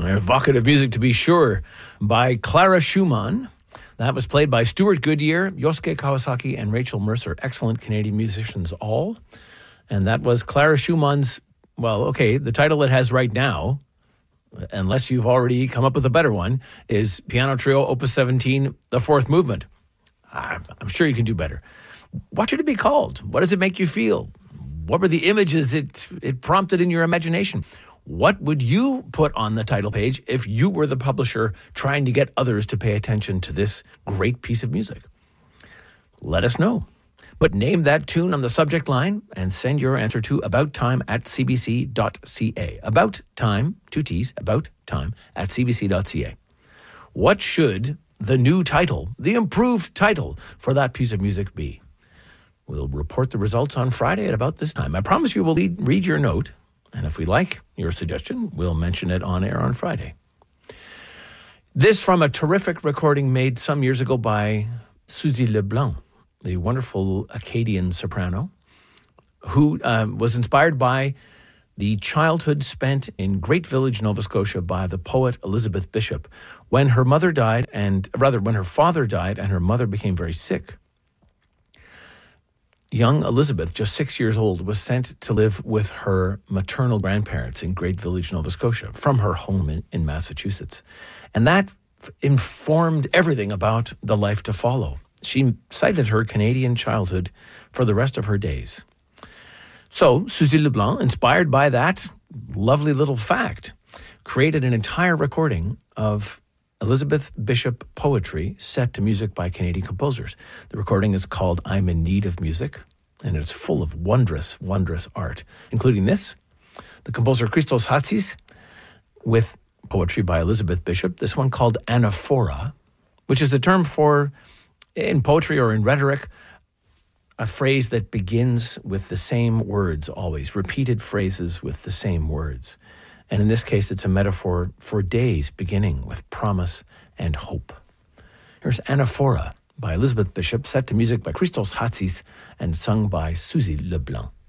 Evocative music, to be sure, by Clara Schumann. That was played by Stuart Goodyear, Yosuke Kawasaki, and Rachel Mercer. Excellent Canadian musicians all. And that was Clara Schumann's, the title it has right now, unless you've already come up with a better one, is Piano Trio Opus 17, the fourth movement. I'm sure you can do better. What should it be called? What does it make you feel? What were the images it prompted in your imagination? What would you put on the title page if you were the publisher trying to get others to pay attention to this great piece of music? Let us know. But name that tune on the subject line and send your answer to abouttime@cbc.ca. About time, 2 T's, about time at cbc.ca. What should the new title, the improved title for that piece of music be? We'll report the results on Friday at about this time. I promise you we'll read your note. And if we like your suggestion, we'll mention it on air on Friday. This from a terrific recording made some years ago by Suzy Leblanc, the wonderful Acadian soprano, who was inspired by the childhood spent in Great Village, Nova Scotia by the poet Elizabeth Bishop. When her father died and her mother became very sick, young Elizabeth, just 6 years old, was sent to live with her maternal grandparents in Great Village, Nova Scotia, from her home in Massachusetts. And that informed everything about the life to follow. She cited her Canadian childhood for the rest of her days. So, Suzy Leblanc, inspired by that lovely little fact, created an entire recording of Elizabeth Bishop poetry set to music by Canadian composers. The recording is called I'm in Need of Music, and it's full of wondrous, wondrous art, including this, the composer Christos Hatsis, with poetry by Elizabeth Bishop, this one called anaphora, which is the term for, in poetry or in rhetoric, a phrase that begins with the same words always, repeated phrases with the same words. And in this case, it's a metaphor for days beginning with promise and hope. Here's Anaphora by Elizabeth Bishop, set to music by Christos Hatsis and sung by Suzy Leblanc.